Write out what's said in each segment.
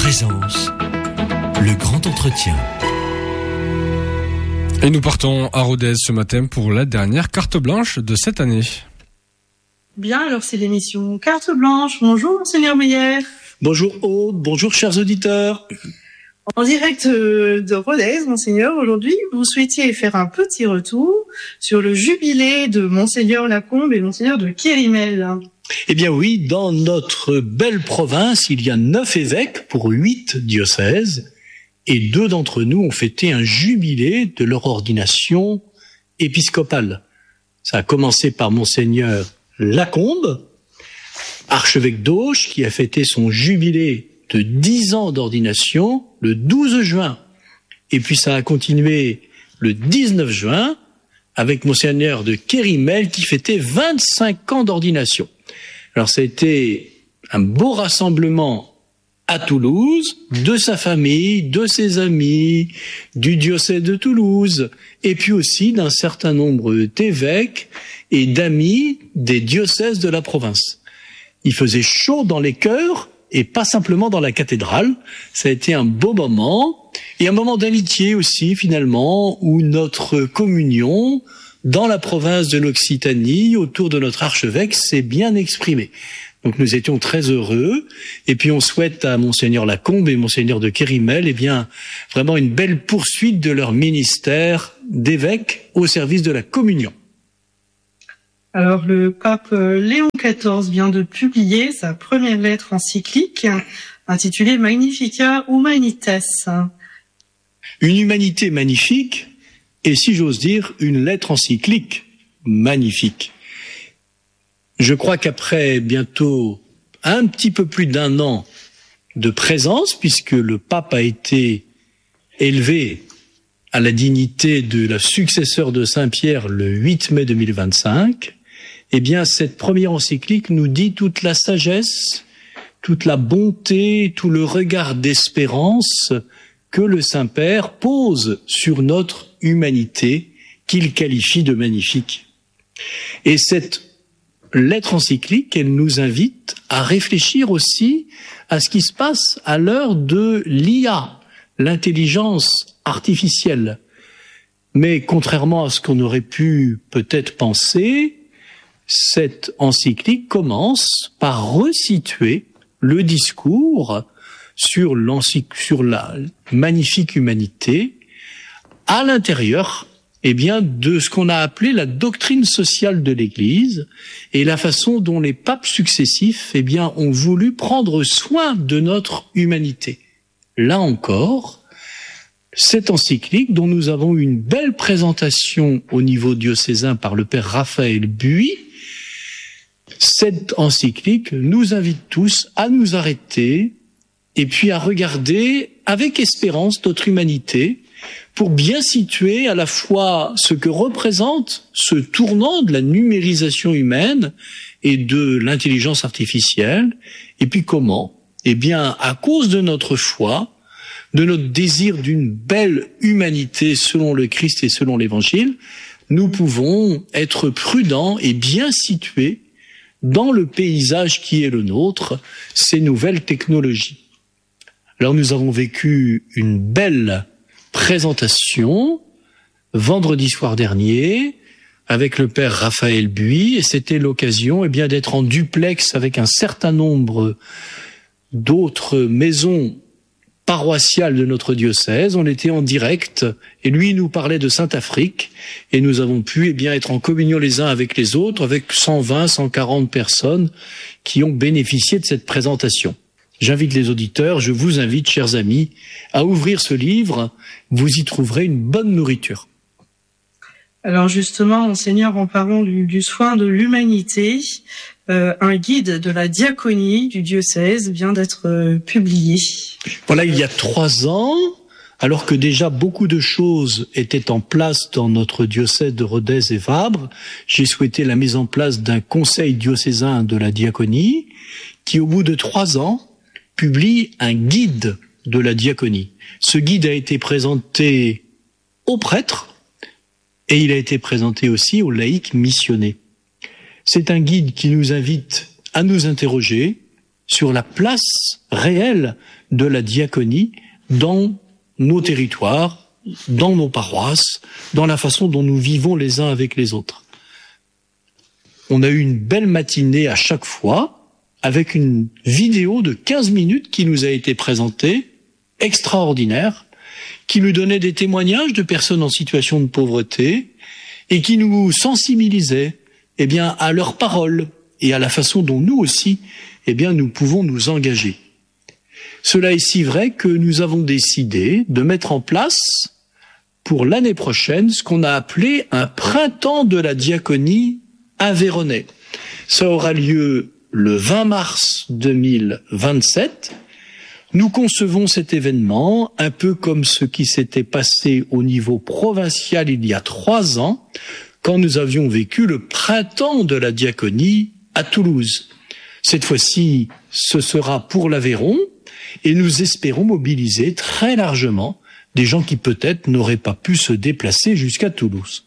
Présence, le grand entretien. Et nous partons à Rodez ce matin pour la dernière carte blanche de cette année. Bien, alors c'est l'émission Carte Blanche. Bonjour, Monseigneur Meyer. Bonjour Aude, bonjour chers auditeurs. En direct de Rodez, Monseigneur, aujourd'hui, vous souhaitiez faire un petit retour sur le jubilé de Monseigneur Lacombe et Monseigneur de Kérimel. Eh bien oui, dans notre belle province, il y a 9 évêques pour 8 diocèses, et 2 d'entre nous ont fêté un jubilé de leur ordination épiscopale. Ça a commencé par Monseigneur Lacombe, archevêque d'Auch, qui a fêté son jubilé de 10 ans d'ordination le 12 juin. Et puis ça a continué le 19 juin avec Monseigneur de Kérimel qui fêtait 25 ans d'ordination. Alors ça a été un beau rassemblement à Toulouse, de sa famille, de ses amis, du diocèse de Toulouse, et puis aussi d'un certain nombre d'évêques et d'amis des diocèses de la province. Il faisait chaud dans les chœurs, et pas simplement dans la cathédrale. Ça a été un beau moment, et un moment d'amitié aussi, finalement, où notre communion, dans la province de l'Occitanie, autour de notre archevêque, s'est bien exprimée. Donc nous étions très heureux, et puis on souhaite à Monseigneur Lacombe et Monseigneur de Kérimel, eh bien, vraiment une belle poursuite de leur ministère d'évêque au service de la communion. Alors, le pape Léon XIV vient de publier sa première lettre encyclique intitulée Magnificat Humanitas. Une humanité magnifique, et si j'ose dire, une lettre encyclique magnifique. Je crois qu'après bientôt un petit peu plus d'1 an de présence, puisque le pape a été élevé à la dignité de la successeur de Saint-Pierre le 8 mai 2025, eh bien, cette première encyclique nous dit toute la sagesse, toute la bonté, tout le regard d'espérance que le Saint-Père pose sur notre humanité, qu'il qualifie de magnifique. Et cette lettre encyclique, elle nous invite à réfléchir aussi à ce qui se passe à l'heure de l'IA, l'intelligence artificielle. Mais contrairement à ce qu'on aurait pu peut-être penser, cette encyclique commence par resituer le discours sur la magnifique humanité à l'intérieur, eh bien, de ce qu'on a appelé la doctrine sociale de l'Église et la façon dont les papes successifs, eh bien, ont voulu prendre soin de notre humanité. Là encore, cette encyclique, dont nous avons eu une belle présentation au niveau diocésain par le père Raphaël Buy, cette encyclique nous invite tous à nous arrêter et puis à regarder avec espérance notre humanité pour bien situer à la fois ce que représente ce tournant de la numérisation humaine et de l'intelligence artificielle, et puis comment, eh bien, à cause de notre foi, de notre désir d'une belle humanité selon le Christ et selon l'Évangile, nous pouvons être prudents et bien situés dans le paysage qui est le nôtre, ces nouvelles technologies. Alors nous avons vécu une belle présentation vendredi soir dernier avec le père Raphaël Buy, et c'était l'occasion eh bien d'être en duplex avec un certain nombre d'autres maisons paroissiales de notre diocèse. On était en direct et lui nous parlait de Sainte-Afrique et nous avons pu eh bien être en communion les uns avec les autres avec 120, 140 personnes qui ont bénéficié de cette présentation. J'invite les auditeurs, je vous invite, chers amis, à ouvrir ce livre. Vous y trouverez une bonne nourriture. Alors justement, Monseigneur, en parlant du soin de l'humanité, un guide de la diaconie du diocèse vient d'être publié. Voilà, il y a 3 ans, alors que déjà beaucoup de choses étaient en place dans notre diocèse de Rodez et Vabre, j'ai souhaité la mise en place d'un conseil diocésain de la diaconie qui, au bout de 3 ans, publie un guide de la diaconie. Ce guide a été présenté aux prêtres et il a été présenté aussi aux laïcs missionnés. C'est un guide qui nous invite à nous interroger sur la place réelle de la diaconie dans nos territoires, dans nos paroisses, dans la façon dont nous vivons les uns avec les autres. On a eu une belle matinée à chaque fois, avec une vidéo de 15 minutes qui nous a été présentée, extraordinaire, qui nous donnait des témoignages de personnes en situation de pauvreté et qui nous sensibilisait à leurs paroles et à la façon dont nous aussi nous pouvons nous engager. Cela est si vrai que nous avons décidé de mettre en place pour l'année prochaine ce qu'on a appelé un printemps de la diaconie aveyronnais. Ça aura lieu le 20 mars 2027. Nous concevons cet événement un peu comme ce qui s'était passé au niveau provincial il y a 3 ans, quand nous avions vécu le printemps de la diaconie à Toulouse. Cette fois-ci, ce sera pour l'Aveyron, et nous espérons mobiliser très largement des gens qui peut-être n'auraient pas pu se déplacer jusqu'à Toulouse.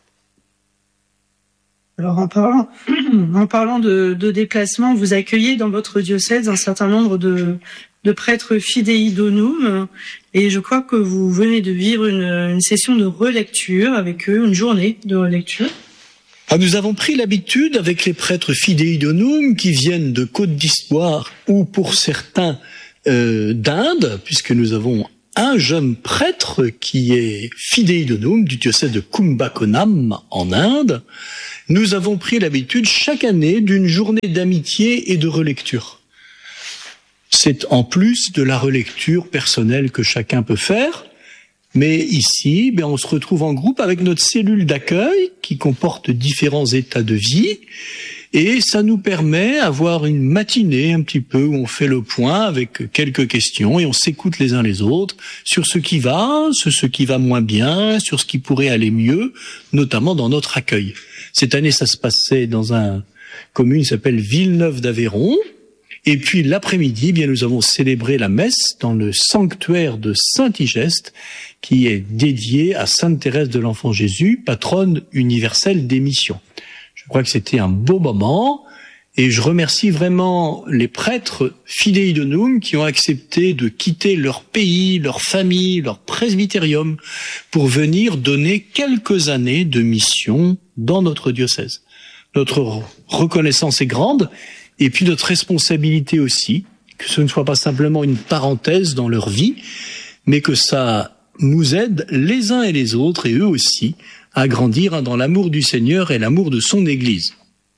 Alors en parlant de déplacement, vous accueillez dans votre diocèse un certain nombre de prêtres fidei donum, et je crois que vous venez de vivre une session de relecture avec eux, une journée de relecture. Nous avons pris l'habitude avec les prêtres fidei donum qui viennent de Côte d'Ivoire ou pour certains d'Inde, puisque nous avons un jeune prêtre qui est fidei donum du diocèse de Kumbakonam en Inde. Nous avons pris l'habitude chaque année d'une journée d'amitié et de relecture. C'est en plus de la relecture personnelle que chacun peut faire. Mais ici, on se retrouve en groupe avec notre cellule d'accueil qui comporte différents états de vie et ça nous permet d'avoir une matinée un petit peu où on fait le point avec quelques questions et on s'écoute les uns les autres sur ce qui va moins bien, sur ce qui pourrait aller mieux, notamment dans notre accueil. Cette année, ça se passait dans une commune qui s'appelle Villeneuve d'Aveyron. Et puis l'après-midi, nous avons célébré la messe dans le sanctuaire de Saint-Igeste, qui est dédié à Sainte Thérèse de l'Enfant Jésus, patronne universelle des missions. Je crois que c'était un beau moment, et je remercie vraiment les prêtres fidei donum qui ont accepté de quitter leur pays, leur famille, leur presbytérium, pour venir donner quelques années de mission dans notre diocèse. Notre reconnaissance est grande, et puis notre responsabilité aussi, que ce ne soit pas simplement une parenthèse dans leur vie, mais que ça nous aide les uns et les autres, et eux aussi, à grandir dans l'amour du Seigneur et l'amour de son Église.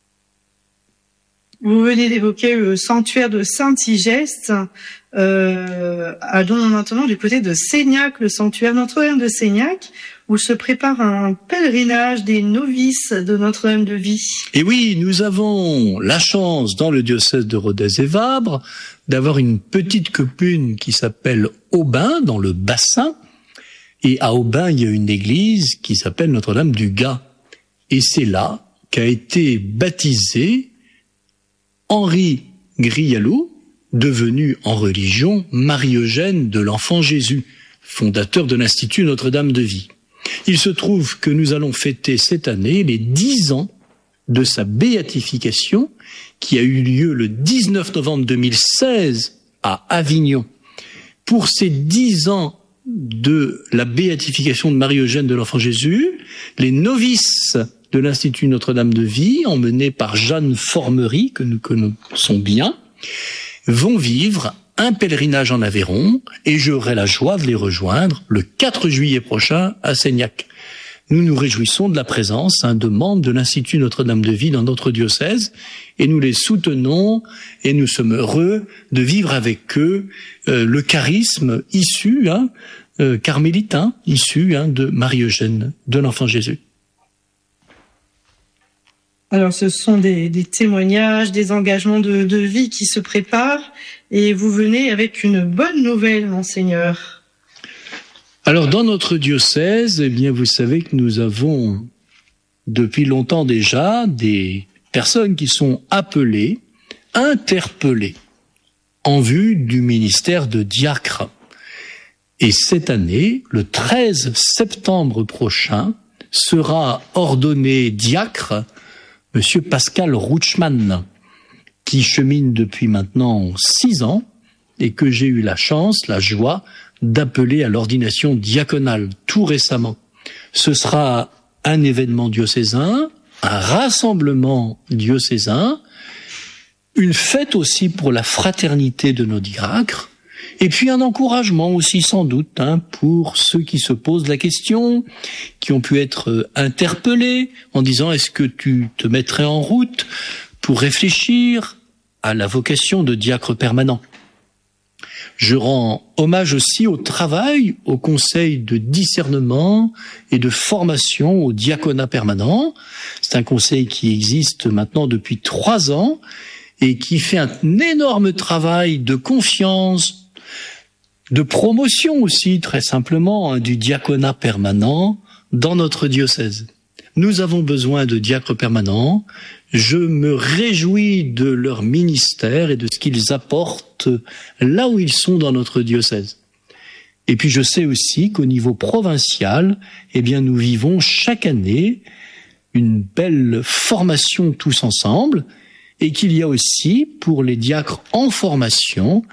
Vous venez d'évoquer le sanctuaire de Saint-Igeste. Allons maintenant du côté de Seignac, le sanctuaire Notre-Dame de Seignac, où se prépare un pèlerinage des novices de Notre-Dame de Vie. Et oui, nous avons la chance dans le diocèse de Rodez et Vabre d'avoir une petite commune qui s'appelle Aubin, dans le Bassin. Et à Aubin, il y a une église qui s'appelle Notre-Dame du Gard. Et c'est là qu'a été baptisé Henri Grialou, devenu en religion Marie-Eugène de l'Enfant Jésus, fondateur de l'Institut Notre-Dame de Vie. Il se trouve que nous allons fêter cette année les 10 ans de sa béatification, qui a eu lieu le 19 novembre 2016 à Avignon. Pour ces 10 ans de la béatification de Marie-Eugène de l'Enfant Jésus, les novices de l'Institut Notre-Dame de Vie, emmenés par Jeanne Formery, que nous connaissons bien, vont vivre un pèlerinage en Aveyron, et j'aurai la joie de les rejoindre le 4 juillet prochain à Seignac. Nous nous réjouissons de la présence de membres de l'Institut Notre-Dame de Vie dans notre diocèse, et nous les soutenons, et nous sommes heureux de vivre avec eux le charisme issu, carmélitain, issu de Marie-Eugène de l'Enfant Jésus. Alors, ce sont des témoignages, des engagements de vie qui se préparent, et vous venez avec une bonne nouvelle, Monseigneur. Alors, dans notre diocèse, vous savez que nous avons, depuis longtemps déjà, des personnes qui sont appelées, interpellées, en vue du ministère de diacre. Et cette année, le 13 septembre prochain, sera ordonné diacre Monsieur Pascal Rouchman. qui chemine depuis maintenant 6 ans et que j'ai eu la chance, la joie d'appeler à l'ordination diaconale tout récemment. Ce sera un événement diocésain, un rassemblement diocésain, une fête aussi pour la fraternité de nos diacres, et puis un encouragement aussi sans doute pour ceux qui se posent la question, qui ont pu être interpellés en disant est-ce que tu te mettrais en route pour réfléchir à la vocation de diacre permanent. Je rends hommage aussi au travail, au conseil de discernement et de formation au diaconat permanent. C'est un conseil qui existe maintenant depuis 3 ans et qui fait un énorme travail de confiance, de promotion aussi, très simplement, du diaconat permanent dans notre diocèse. Nous avons besoin de diacres permanents. Je me réjouis de leur ministère et de ce qu'ils apportent là où ils sont dans notre diocèse. Et puis je sais aussi qu'au niveau provincial, nous vivons chaque année une belle formation tous ensemble et qu'il y a aussi pour les diacres en formation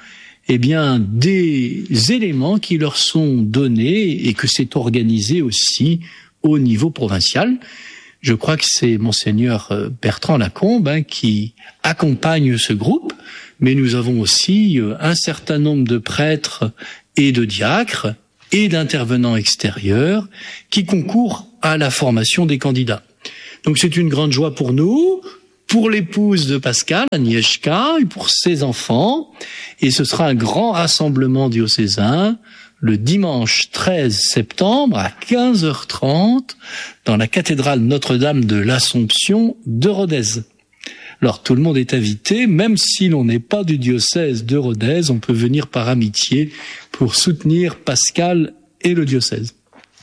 des éléments qui leur sont donnés et que c'est organisé aussi au niveau provincial. Je crois que c'est Monseigneur Bertrand Lacombe qui accompagne ce groupe, mais nous avons aussi un certain nombre de prêtres et de diacres et d'intervenants extérieurs qui concourent à la formation des candidats. Donc c'est une grande joie pour nous, pour l'épouse de Pascal, Agnieszka, et pour ses enfants, et ce sera un grand rassemblement diocésain le dimanche 13 septembre à 15h30 dans la cathédrale Notre-Dame de l'Assomption de Rodez. Alors tout le monde est invité, même si l'on n'est pas du diocèse de Rodez, on peut venir par amitié pour soutenir Pascal et le diocèse.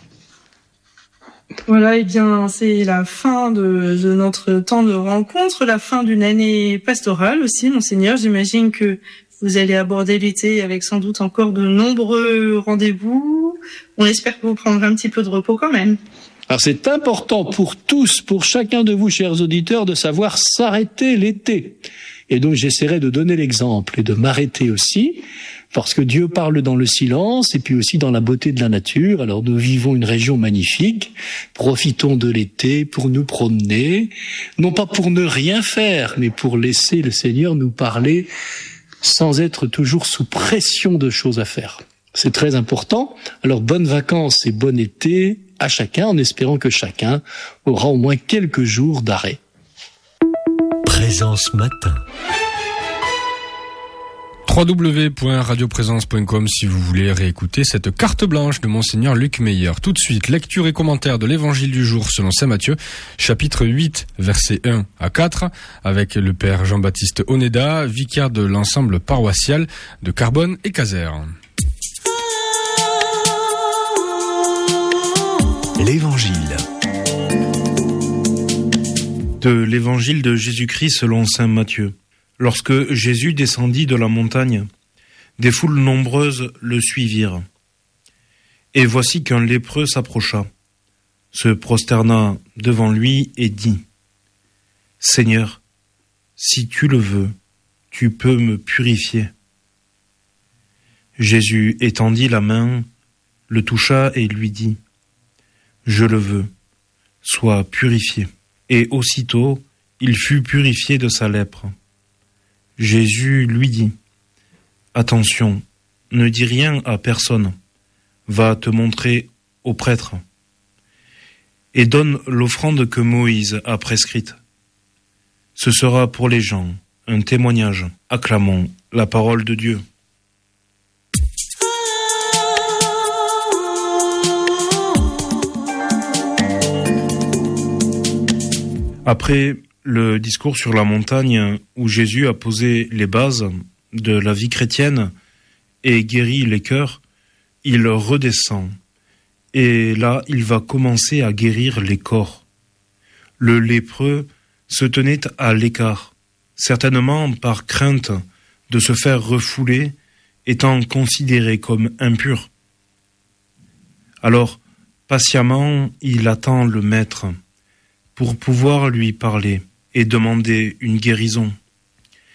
Voilà, c'est la fin de notre temps de rencontre, la fin d'une année pastorale aussi, Monseigneur. J'imagine que vous allez aborder l'été avec sans doute encore de nombreux rendez-vous. On espère que vous prendrez un petit peu de repos quand même. Alors c'est important pour tous, pour chacun de vous, chers auditeurs, de savoir s'arrêter l'été. Et donc j'essaierai de donner l'exemple et de m'arrêter aussi, parce que Dieu parle dans le silence et puis aussi dans la beauté de la nature. Alors nous vivons une région magnifique, profitons de l'été pour nous promener, non pas pour ne rien faire, mais pour laisser le Seigneur nous parler sans être toujours sous pression de choses à faire. C'est très important. Alors bonnes vacances et bon été à chacun, en espérant que chacun aura au moins quelques jours d'arrêt. Présence matin. www.radioprésence.com si vous voulez réécouter cette carte blanche de Monseigneur Luc Meyer. Tout de suite, lecture et commentaire de l'évangile du jour selon saint Matthieu, chapitre 8, versets 1 à 4, avec le père Jean-Baptiste Oneda, vicaire de l'ensemble paroissial de Carbone et Caser. L'évangile. De l'évangile de Jésus-Christ selon saint Matthieu. Lorsque Jésus descendit de la montagne, des foules nombreuses le suivirent. Et voici qu'un lépreux s'approcha, se prosterna devant lui et dit : « Seigneur, si tu le veux, tu peux me purifier. » Jésus étendit la main, le toucha et lui dit : « Je le veux, sois purifié. » Et aussitôt, il fut purifié de sa lèpre. Jésus lui dit : « Attention, ne dis rien à personne, va te montrer au prêtre, et donne l'offrande que Moïse a prescrite. Ce sera pour les gens un témoignage. Acclamons la parole de Dieu. » Après le discours sur la montagne où Jésus a posé les bases de la vie chrétienne et guéri les cœurs, il redescend. Et là, il va commencer à guérir les corps. Le lépreux se tenait à l'écart, certainement par crainte de se faire refouler, étant considéré comme impur. Alors, patiemment, il attend le maître pour pouvoir lui parler et demander une guérison.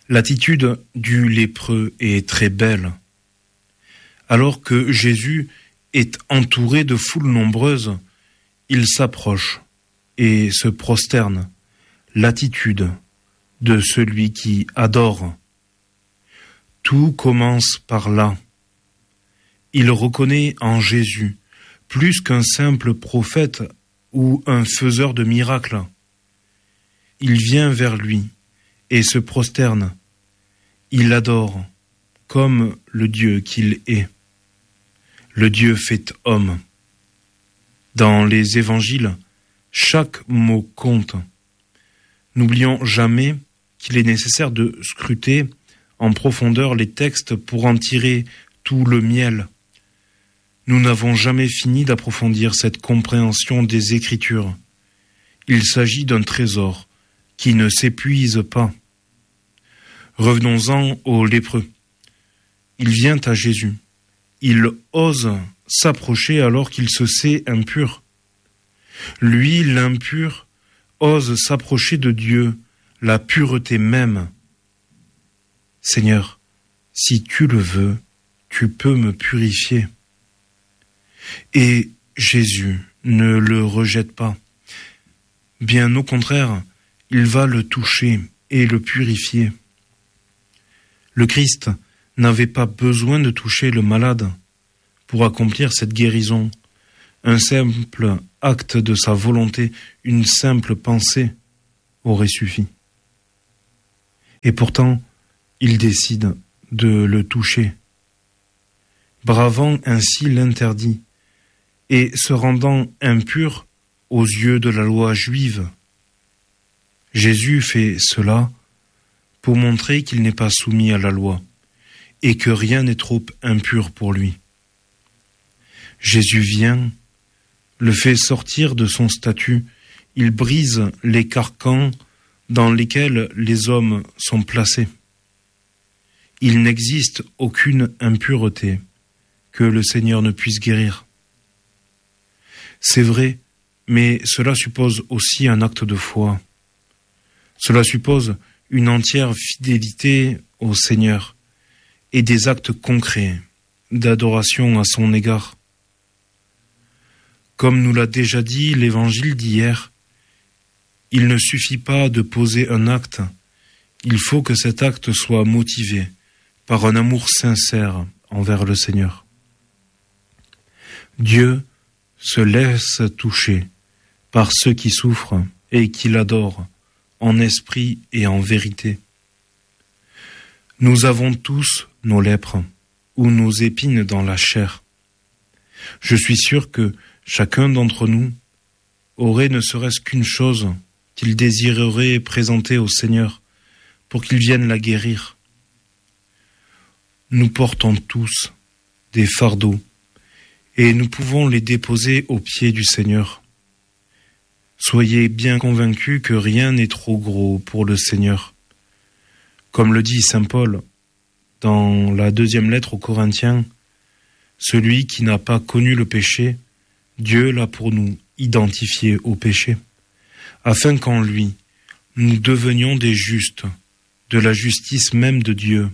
L'attitude du lépreux est très belle. Alors que Jésus est entouré de foules nombreuses, il s'approche et se prosterne. L'attitude de celui qui adore. Tout commence par là. Il reconnaît en Jésus plus qu'un simple prophète ou un faiseur de miracles. Il vient vers lui et se prosterne. Il adore comme le Dieu qu'il est. Le Dieu fait homme. Dans les évangiles, chaque mot compte. N'oublions jamais qu'il est nécessaire de scruter en profondeur les textes pour en tirer tout le miel. Nous n'avons jamais fini d'approfondir cette compréhension des Écritures. Il s'agit d'un trésor qui ne s'épuise pas. Revenons-en au lépreux. Il vient à Jésus. Il ose s'approcher alors qu'il se sait impur. Lui, l'impur, ose s'approcher de Dieu, la pureté même. Seigneur, si tu le veux, tu peux me purifier. Et Jésus ne le rejette pas. Bien au contraire, il va le toucher et le purifier. Le Christ n'avait pas besoin de toucher le malade pour accomplir cette guérison. Un simple acte de sa volonté, une simple pensée aurait suffi. Et pourtant, il décide de le toucher, bravant ainsi l'interdit et se rendant impur aux yeux de la loi juive. Jésus fait cela pour montrer qu'il n'est pas soumis à la loi et que rien n'est trop impur pour lui. Jésus vient, le fait sortir de son statut, il brise les carcans dans lesquels les hommes sont placés. Il n'existe aucune impureté que le Seigneur ne puisse guérir. C'est vrai, mais cela suppose aussi un acte de foi. Cela suppose une entière fidélité au Seigneur et des actes concrets d'adoration à son égard. Comme nous l'a déjà dit l'évangile d'hier, il ne suffit pas de poser un acte, il faut que cet acte soit motivé par un amour sincère envers le Seigneur. Dieu se laisse toucher par ceux qui souffrent et qui l'adorent en esprit et en vérité. Nous avons tous nos lèpres ou nos épines dans la chair. Je suis sûr que chacun d'entre nous aurait ne serait-ce qu'une chose qu'il désirerait présenter au Seigneur pour qu'il vienne la guérir. Nous portons tous des fardeaux et nous pouvons les déposer aux pieds du Seigneur. Soyez bien convaincus que rien n'est trop gros pour le Seigneur. Comme le dit saint Paul dans la 2e lettre aux Corinthiens, celui qui n'a pas connu le péché, Dieu l'a pour nous identifié au péché, afin qu'en lui, nous devenions des justes, de la justice même de Dieu.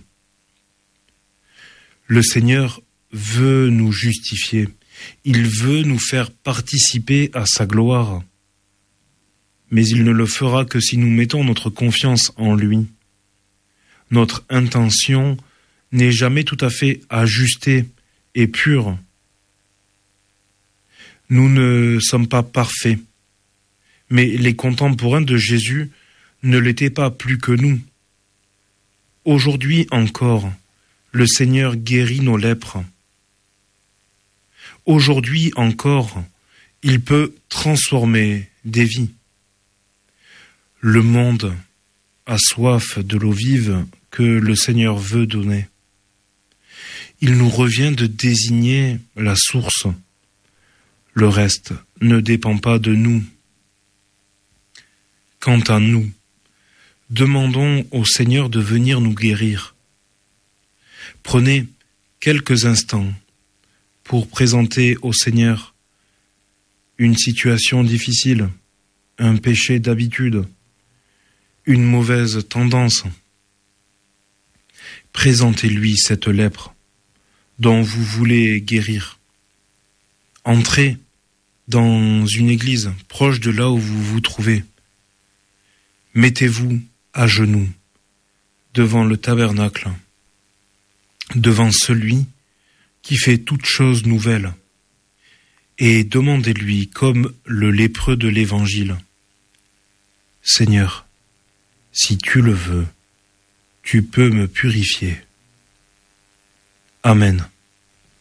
Le Seigneur veut nous justifier, il veut nous faire participer à sa gloire, mais il ne le fera que si nous mettons notre confiance en lui. Notre intention n'est jamais tout à fait ajustée et pure. Nous ne sommes pas parfaits, mais les contemporains de Jésus ne l'étaient pas plus que nous. Aujourd'hui encore, le Seigneur guérit nos lèpres. Aujourd'hui encore, il peut transformer des vies. Le monde a soif de l'eau vive que le Seigneur veut donner. Il nous revient de désigner la source. Le reste ne dépend pas de nous. Quant à nous, demandons au Seigneur de venir nous guérir. Prenez quelques instants pour présenter au Seigneur une situation difficile, un péché d'habitude, une mauvaise tendance. Présentez-lui cette lèpre dont vous voulez guérir. Entrez dans une église proche de là où vous vous trouvez. Mettez-vous à genoux devant le tabernacle, devant celui qui fait toutes choses nouvelles, et demandez-lui comme le lépreux de l'Évangile. Seigneur, si tu le veux, tu peux me purifier. Amen.